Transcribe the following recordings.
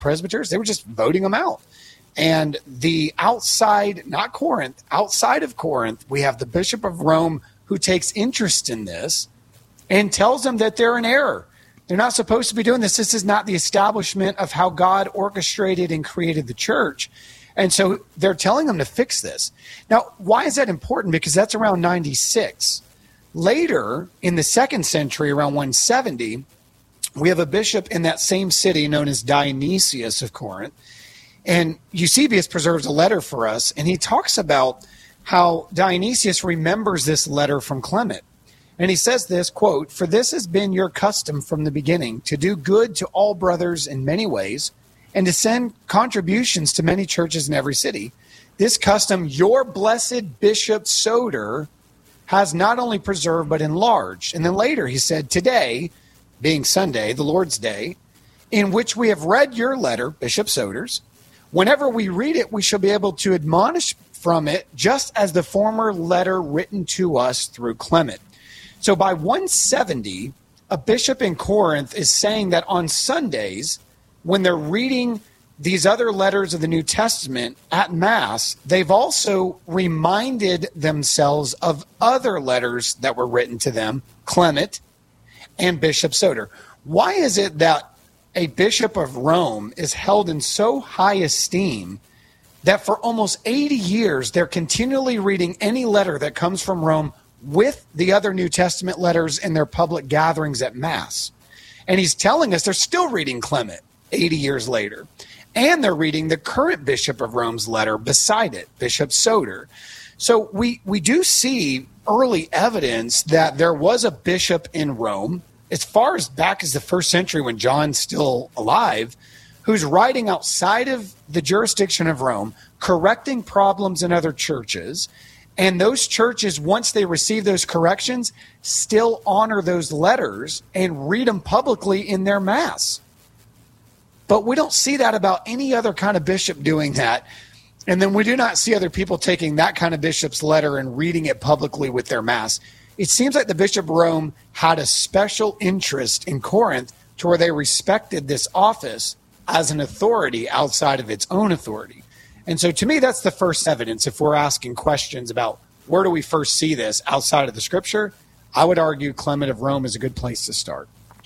presbyters, they were just voting them out. And the outside, not Corinth, outside of Corinth, we have the Bishop of Rome who takes interest in this and tells them that they're in error. They're not supposed to be doing this. This is not the establishment of how God orchestrated and created the church. And so they're telling them to fix this. Now, why is that important? Because that's around 96. Later, in the 2nd century, around 170, we have a bishop in that same city known as Dionysius of Corinth. And Eusebius preserves a letter for us, and he talks about how Dionysius remembers this letter from Clement. And he says this, quote, "For this has been your custom from the beginning, to do good to all brothers in many ways, and to send contributions to many churches in every city. This custom your blessed Bishop Soter has not only preserved but enlarged." And then later he said, "Today, being Sunday, the Lord's Day, in which we have read your letter, Bishop Soter's, whenever we read it, we shall be able to admonish from it, just as the former letter written to us through Clement." So by 170, a bishop in Corinth is saying that on Sundays, when they're reading these other letters of the New Testament at Mass, they've also reminded themselves of other letters that were written to them, Clement and Bishop Soter. Why is it that a bishop of Rome is held in so high esteem that for almost 80 years they're continually reading any letter that comes from Rome with the other New Testament letters in their public gatherings at Mass? And he's telling us they're still reading Clement 80 years later. And they're reading the current Bishop of Rome's letter beside it, Bishop Soter. So we do see early evidence that there was a bishop in Rome, as far as back as the 1st century when John's still alive, who's writing outside of the jurisdiction of Rome, correcting problems in other churches. And those churches, once they receive those corrections, still honor those letters and read them publicly in their Mass. But we don't see that about any other kind of bishop doing that. And then we do not see other people taking that kind of bishop's letter and reading it publicly with their Mass. It seems like the Bishop of Rome had a special interest in Corinth to where they respected this office as an authority outside of its own authority. And so to me, that's the first evidence. If we're asking questions about where do we first see this outside of the Scripture, I would argue Clement of Rome is a good place to start.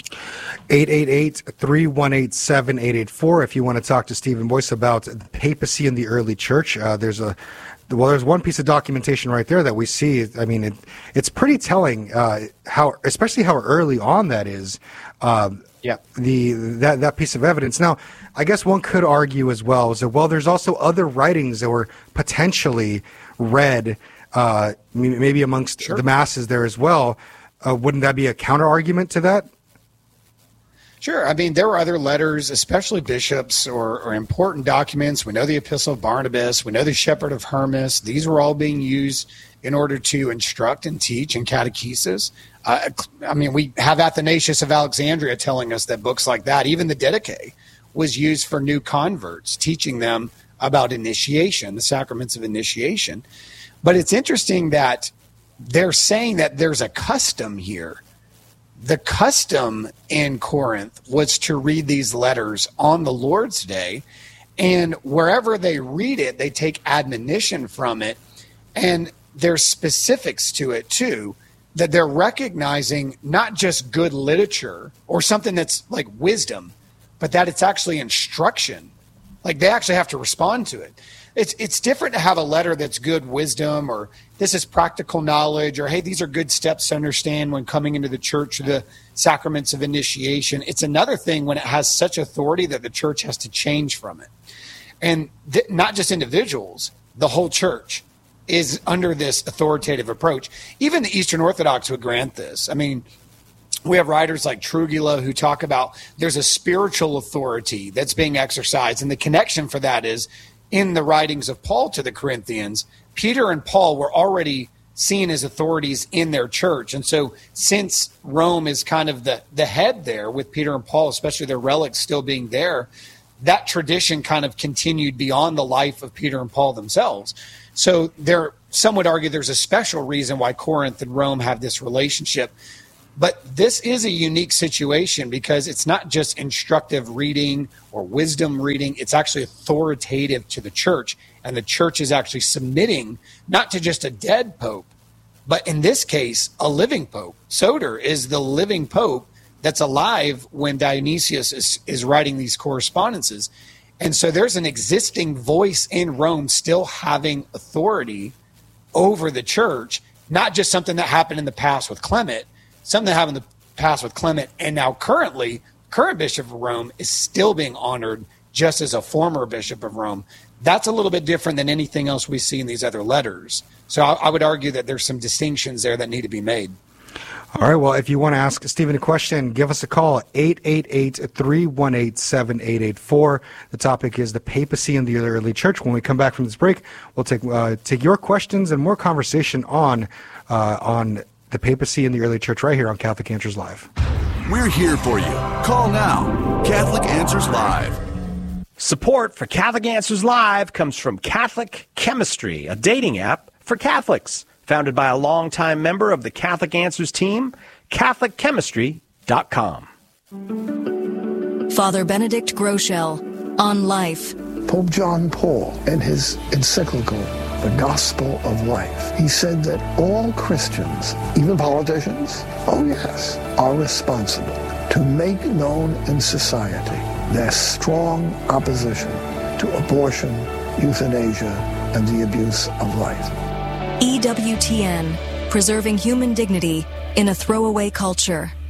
888-318-7884 if you want to talk to Stephen Boyce about the papacy in the early church. There's one piece of documentation right there that we see. I mean, it's pretty telling especially how early on that is. That piece of evidence. Now, I guess one could argue as well is that, well, there's also other writings that were potentially read, maybe amongst the masses there as well. Wouldn't that be a counter argument to that? Sure. I mean, there were other letters, especially bishops or important documents. We know the Epistle of Barnabas. We know the Shepherd of Hermas. These were all being used in order to instruct and teach in catechesis. I mean, we have Athanasius of Alexandria telling us that books like that, even the Didache, was used for new converts, teaching them about initiation, the sacraments of initiation. But it's interesting that they're saying that there's a custom here. The custom in Corinth was to read these letters on the Lord's Day, and wherever they read it, they take admonition from it, and there's specifics to it too, that they're recognizing not just good literature or something that's like wisdom, but that it's actually instruction. Like they actually have to respond to it. It's different to have a letter that's good wisdom, or this is practical knowledge, or hey, these are good steps to understand when coming into the church, or the sacraments of initiation. It's another thing when it has such authority that the church has to change from it. And not just individuals, the whole church is under this authoritative approach. Even the Eastern Orthodox would grant this. I mean, we have writers like Trugula who talk about there's a spiritual authority that's being exercised, and the connection for that is in the writings of Paul to the Corinthians, Peter and Paul were already seen as authorities in their church. And so since Rome is kind of the head there with Peter and Paul, especially their relics still being there, that tradition kind of continued beyond the life of Peter and Paul themselves. So some would argue there's a special reason why Corinth and Rome have this relationship. But this is a unique situation because it's not just instructive reading or wisdom reading. It's actually authoritative to the church. And the church is actually submitting not to just a dead pope, but in this case, a living pope. Soter is the living pope that's alive when Dionysius is writing these correspondences. And so there's an existing voice in Rome still having authority over the church, not just something that happened in the past with Clement, something that happened in the past with Clement, and now current Bishop of Rome is still being honored just as a former Bishop of Rome. That's a little bit different than anything else we see in these other letters. So I would argue that there's some distinctions there that need to be made. All right, well, if you want to ask Stephen a question, give us a call, 888-318-7884. The topic is the papacy in the early church. When we come back from this break, we'll take your questions and more conversation on the papacy in the early church right here on Catholic Answers Live. We're here for you. Call now. Catholic Answers Live. Support for Catholic Answers Live comes from Catholic Chemistry, a dating app for Catholics. Founded by a longtime member of the Catholic Answers team, CatholicChemistry.com. Father Benedict Groeschel on life. Pope John Paul, in his encyclical, The Gospel of Life, he said that all Christians, even politicians, oh yes, are responsible to make known in society their strong opposition to abortion, euthanasia, and the abuse of life. EWTN, preserving human dignity in a throwaway culture.